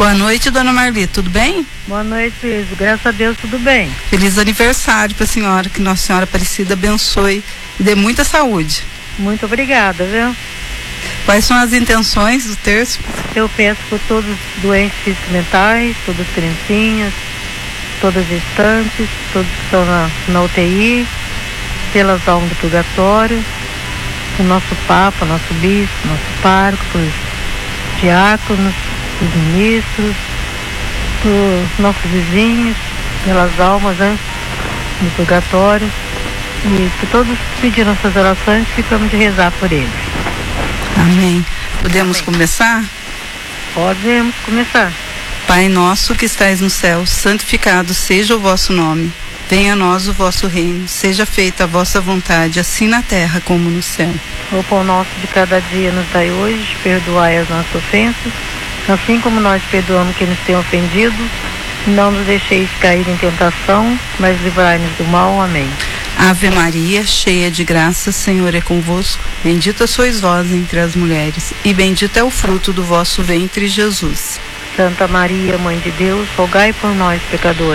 Boa noite, dona Marli, tudo bem? Boa noite, Luiz. Graças a Deus, tudo bem. Feliz aniversário para a senhora, que Nossa Senhora Aparecida abençoe e dê muita saúde. Muito obrigada, viu? Quais são as intenções do terço? Eu peço por todos os doentes físicos e mentais, todas as criancinhas, todas as gestantes, todos que estão na UTI, pelas almas do purgatório, o nosso Papa, nosso Bispo, nosso Pároco, os diáconos, os ministros, os nossos vizinhos, pelas almas, né, do purgatório, e que todos pediram suas orações, ficamos de rezar por eles. Amém. Podemos começar? Podemos começar. Pai nosso que estais no céu, santificado seja o vosso nome. Venha a nós o vosso reino, seja feita a vossa vontade, assim na terra como no céu. O pão nosso de cada dia nos dai hoje, perdoai as nossas ofensas, assim como nós perdoamos quem nos tem ofendido. Não nos deixeis cair em tentação, mas livrai-nos do mal. Amém. Ave Maria, cheia de graça, Senhor é convosco. Bendita sois vós entre as mulheres, e bendito é o fruto do vosso ventre, Jesus. Santa Maria, Mãe de Deus, rogai por nós, pecadores,